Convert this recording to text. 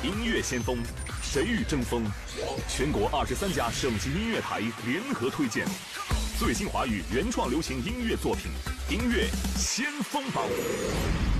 音乐先锋，谁与争锋？全国23家省级音乐台联合推荐最新华语原创流行音乐作品，音乐先锋榜。